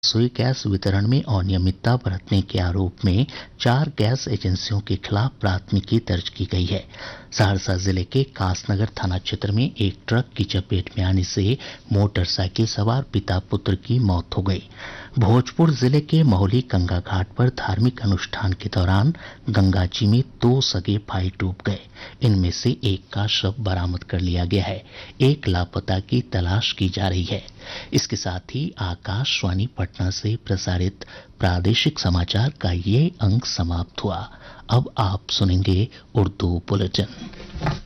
रसोई गैस वितरण में अनियमितता बरतने के आरोप में 4 गैस एजेंसियों के खिलाफ प्राथमिकी दर्ज की गई है। सहरसा जिले के कासनगर थाना क्षेत्र में एक ट्रक की चपेट में आने से मोटरसाइकिल सवार पिता पुत्र की मौत हो गई। भोजपुर जिले के महुली गंगा घाट पर धार्मिक अनुष्ठान के दौरान गंगा जी में 2 सगे भाई डूब गए। इनमें से एक का शव बरामद कर लिया गया है। एक लापता की तलाश की जा रही है। इसके साथ ही आकाशवाणी पटना से प्रसारित प्रादेशिक समाचार का ये अंक समाप्त हुआ। अब आप सुनेंगे उर्दू बुलेटिन।